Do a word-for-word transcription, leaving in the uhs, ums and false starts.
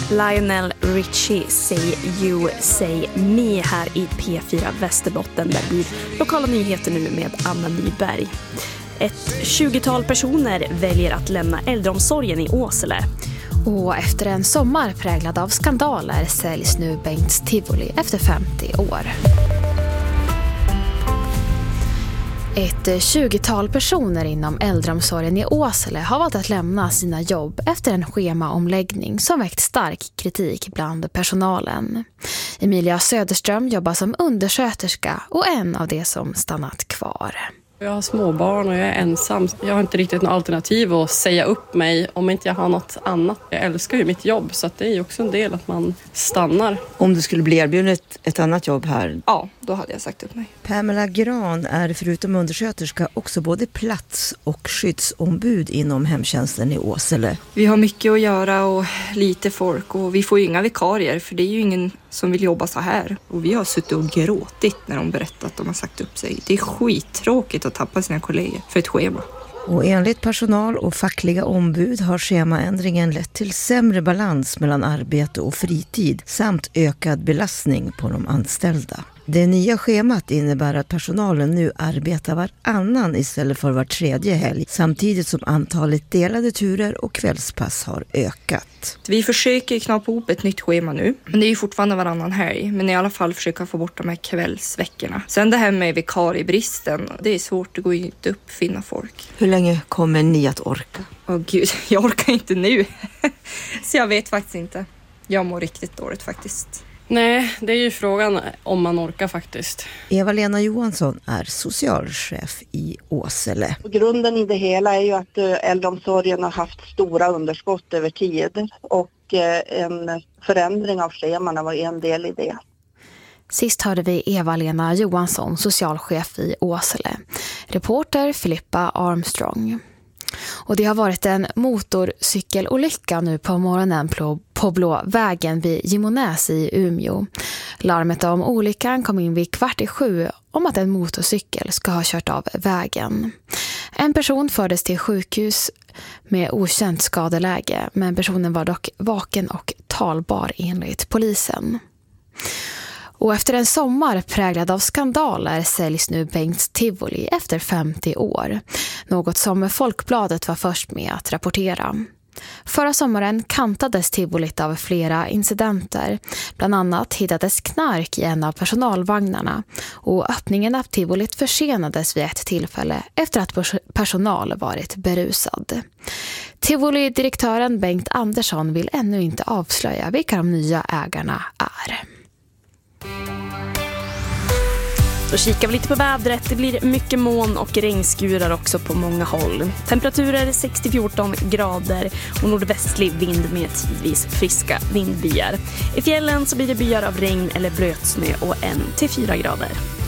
Lionel Richie, Say You, Say Me här i P fyra Västerbotten. Där blir lokala nyheter nu med Anna Nyberg. Ett tjugotal personer väljer att lämna äldreomsorgen i Åsele. Och efter en sommar präglad av skandaler säljs nu Bengts Tivoli efter femtio år. Ett tjugotal personer inom äldreomsorgen i Åsele har valt att lämna sina jobb efter en schemaomläggning som väckt stark kritik bland personalen. Emilia Söderström jobbar som undersköterska och en av de som stannat kvar. Jag har småbarn och jag är ensam. Jag har inte riktigt något alternativ att säga upp mig om inte jag har något annat. Jag älskar ju mitt jobb så att det är ju också en del att man stannar. Om du skulle bli erbjuden ett, ett annat jobb här? Ja, då hade jag sagt upp mig. Pamela Gran är förutom undersköterska också både plats- och skyddsombud inom hemtjänsten i Åsele. Vi har mycket att göra och lite folk och vi får ju inga vikarier för det är ju ingen som vill jobba så här. Och vi har suttit och gråtit när de berättat att de har sagt upp sig. Det är skittråkigt att tappa sina kollegor för ett schema. Och enligt personal och fackliga ombud har schemaändringen lett till sämre balans mellan arbete och fritid samt ökad belastning på de anställda. Det nya schemat innebär att personalen nu arbetar varannan istället för var tredje helg, samtidigt som antalet delade turer och kvällspass har ökat. Vi försöker knappa ihop ett nytt schema nu, men det är ju fortfarande varannan helg. Men i alla fall försöka få bort de här kvällsveckorna. Sen det här med vikariebristen, det är svårt, det går ju inte upp finna folk. Hur länge kommer ni att orka? Åh gud, jag orkar inte nu. Så jag vet faktiskt inte. Jag mår riktigt dåligt faktiskt. Nej, det är ju frågan om man orkar faktiskt. Eva-Lena Johansson är socialchef i Åsele. Grunden i det hela är ju att äldreomsorgen har haft stora underskott över tid och en förändring av scheman var en del i det. Sist hörde vi Eva-Lena Johansson, socialchef i Åsele. Reporter Filippa Armstrong. Och det har varit en motorcykelolycka nu på morgonen på, på Blå vägen vid Gimonäs i Umeå. Larmet om olyckan kom in vid kvart i sju om att en motorcykel ska ha kört av vägen. En person fördes till sjukhus med okänt skadeläge, men personen var dock vaken och talbar enligt polisen. Och efter en sommar präglad av skandaler säljs nu Bengts Tivoli efter femtio år. Något som Folkbladet var först med att rapportera. Förra sommaren kantades Tivolit av flera incidenter. Bland annat hittades knark i en av personalvagnarna. Och öppningen av Tivolit försenades vid ett tillfälle efter att personal varit berusad. Tivoli-direktören Bengt Andersson vill ännu inte avslöja vilka de nya ägarna är. Då kikar vi lite på vädret. Det blir mycket moln och regnskurar också på många håll. Temperaturer sex till fjorton grader och nordvästlig vind med tidvis friska vindbyar. I fjällen så blir det byar av regn eller blötsnö och en till fyra grader.